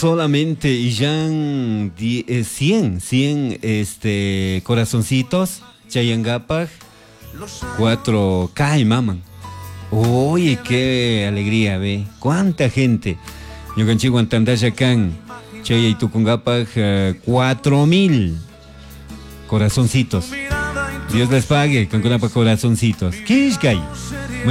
Solamente y ya 100 corazoncitos, Chayangapag, 4K, maman. Oye, qué alegría, ve. Cuánta gente. Yo canchigo Antandayacán, Chaya y Tucungapag, 4.000 corazoncitos. Dios les pague, Cancunapa corazoncitos. ¿Qué es, gay?